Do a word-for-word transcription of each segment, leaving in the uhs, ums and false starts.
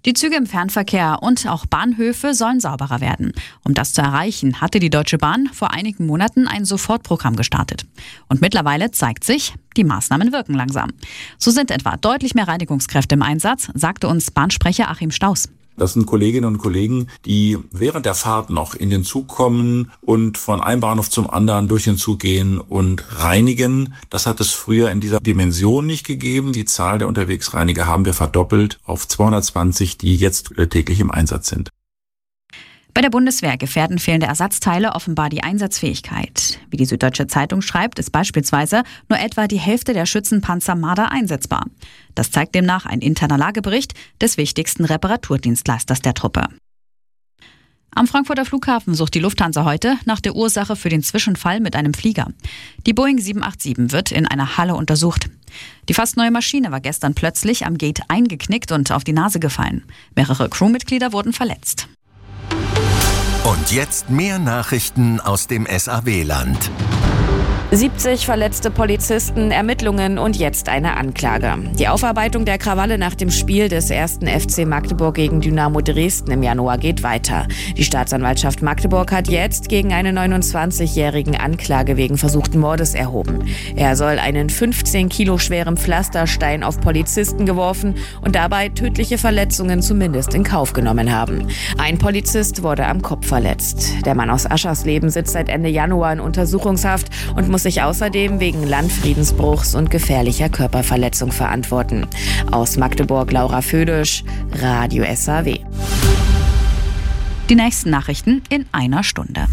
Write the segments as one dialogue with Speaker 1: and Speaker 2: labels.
Speaker 1: Die Züge im Fernverkehr und auch Bahnhöfe sollen sauberer werden. Um das zu erreichen, hatte die Deutsche Bahn vor einigen Monaten ein Sofortprogramm gestartet. Und mittlerweile zeigt sich, die Maßnahmen wirken langsam. So sind etwa deutlich mehr Reinigungskräfte im Einsatz, sagte uns Bahnsprecher Achim Staus.
Speaker 2: Das sind Kolleginnen und Kollegen, die während der Fahrt noch in den Zug kommen und von einem Bahnhof zum anderen durch den Zug gehen und reinigen. Das hat es früher in dieser Dimension nicht gegeben. Die Zahl der Unterwegsreiniger haben wir verdoppelt auf zweihundertzwanzig, die jetzt täglich im Einsatz sind.
Speaker 1: Bei der Bundeswehr gefährden fehlende Ersatzteile offenbar die Einsatzfähigkeit. Wie die Süddeutsche Zeitung schreibt, ist beispielsweise nur etwa die Hälfte der Schützenpanzer Marder einsetzbar. Das zeigt demnach ein interner Lagebericht des wichtigsten Reparaturdienstleisters der Truppe. Am Frankfurter Flughafen sucht die Lufthansa heute nach der Ursache für den Zwischenfall mit einem Flieger. Die Boeing sieben acht sieben wird in einer Halle untersucht. Die fast neue Maschine war gestern plötzlich am Gate eingeknickt und auf die Nase gefallen. Mehrere Crewmitglieder wurden verletzt.
Speaker 3: Und jetzt mehr Nachrichten aus dem S A W-Land.
Speaker 4: siebzig verletzte Polizisten, Ermittlungen und jetzt eine Anklage. Die Aufarbeitung der Krawalle nach dem Spiel des ersten F C Magdeburg gegen Dynamo Dresden im Januar geht weiter. Die Staatsanwaltschaft Magdeburg hat jetzt gegen einen neunundzwanzigjährigen Anklage wegen versuchten Mordes erhoben. Er soll einen fünfzehn Kilo schweren Pflasterstein auf Polizisten geworfen und dabei tödliche Verletzungen zumindest in Kauf genommen haben. Ein Polizist wurde am Kopf verletzt. Der Mann aus Aschersleben sitzt seit Ende Januar in Untersuchungshaft und muss sich außerdem wegen Landfriedensbruchs und gefährlicher Körperverletzung verantworten. Aus Magdeburg Laura Födisch, Radio S A W.
Speaker 1: Die nächsten Nachrichten in einer Stunde.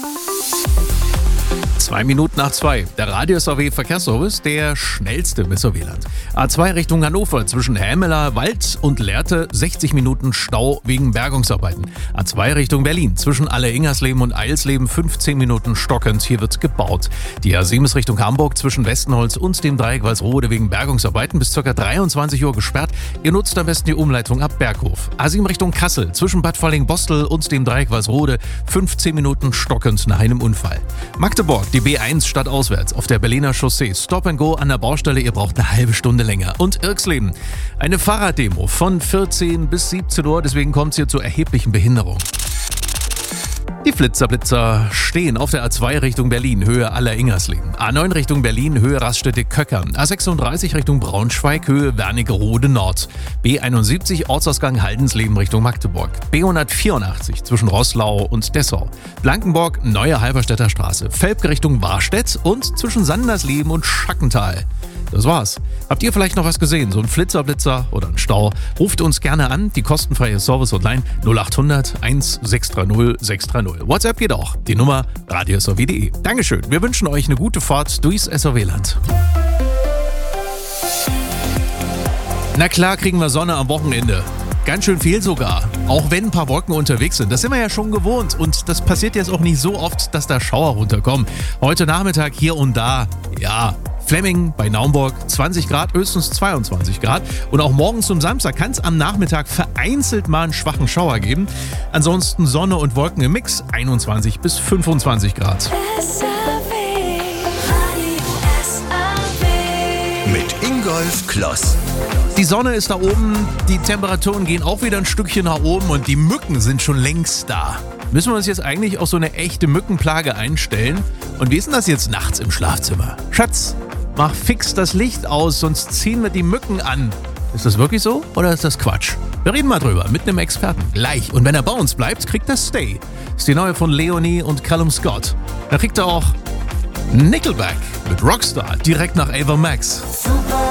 Speaker 5: Zwei Minuten nach zwei. Der Radio S A W Verkehrsservice, der schnellste im S A W-Land. A zwei Richtung Hannover zwischen Hämeler Wald und Lehrte sechzig Minuten Stau wegen Bergungsarbeiten. A zwei Richtung Berlin zwischen Alle-Ingersleben und Eilsleben fünfzehn Minuten stockend. Hier wird gebaut. Die A sieben ist Richtung Hamburg zwischen Westenholz und dem Dreieck Walsrode wegen Bergungsarbeiten bis ca. dreiundzwanzig Uhr gesperrt. Ihr nutzt am besten die Umleitung ab Berghof. A sieben Richtung Kassel zwischen Bad Falling-Bostel und dem Dreieck Walsrode fünfzehn Minuten stockend nach einem Unfall. Magdeburg, die B eins stadtauswärts auf der Berliner Chaussee. Stop and Go an der Baustelle, ihr braucht eine halbe Stunde länger. Und Irksleben, eine Fahrraddemo von vierzehn bis siebzehn Uhr, deswegen kommt es hier zu erheblichen Behinderungen. Die Flitzerblitzer stehen auf der A zwei Richtung Berlin, Höhe Aller-Ingersleben. A neun Richtung Berlin, Höhe Raststätte-Köckern. A sechsunddreißig Richtung Braunschweig, Höhe Wernigerode Nord. B einundsiebzig, Ortsausgang Haldensleben Richtung Magdeburg. B hundertvierundachtzig zwischen Roßlau und Dessau. Blankenburg, Neue Halberstädter Straße. Velpke Richtung Warstedt und zwischen Sandersleben und Schackental. Das war's. Habt ihr vielleicht noch was gesehen? So ein Flitzerblitzer oder ein Stau? Ruft uns gerne an. Die kostenfreie Service-Hotline null acht hundert eins sechs drei null sechs drei null. WhatsApp geht auch. Die Nummer radio s a w punkt de. Dankeschön. Wir wünschen euch eine gute Fahrt durchs S A W-Land. Na klar kriegen wir Sonne am Wochenende. Ganz schön viel sogar. Auch wenn ein paar Wolken unterwegs sind. Das sind wir ja schon gewohnt. Und das passiert jetzt auch nicht so oft, dass da Schauer runterkommen. Heute Nachmittag hier und da, ja, Flemming bei Naumburg zwanzig Grad, höchstens zweiundzwanzig Grad. Und auch morgen zum Samstag kann es am Nachmittag vereinzelt mal einen schwachen Schauer geben. Ansonsten Sonne und Wolken im Mix, einundzwanzig bis fünfundzwanzig Grad.
Speaker 3: Mit Ingolf Kloss.
Speaker 5: Die Sonne ist da oben, die Temperaturen gehen auch wieder ein Stückchen nach oben und die Mücken sind schon längst da. Müssen wir uns jetzt eigentlich auf so eine echte Mückenplage einstellen? Und wie ist denn das jetzt nachts im Schlafzimmer? Schatz, mach fix das Licht aus, sonst ziehen wir die Mücken an. Ist das wirklich so oder ist das Quatsch? Wir reden mal drüber mit einem Experten. Gleich. Und wenn er bei uns bleibt, kriegt er Stay. Ist die neue von Leonie und Callum Scott. Da kriegt er auch Nickelback mit Rockstar direkt nach Ava Max.
Speaker 6: Super.